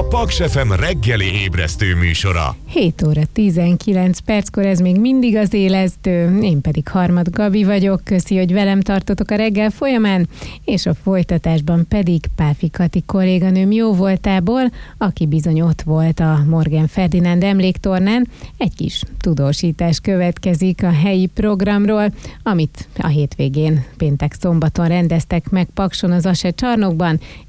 Paks FM reggeli ébresztő műsora. 7 óra 19 perckor, ez még mindig az Élesztő, én pedig Harmad Gabi vagyok, köszi, hogy velem tartotok a reggel folyamán, és a folytatásban pedig Páfi Kati kolléganőm jóvoltából, aki bizony ott volt a Morgan Ferdinánd emléktornán. Egy kis tudósítás következik a helyi programról, amit a hétvégén péntek-szombaton rendeztek meg Pakson az Ase csarnokban,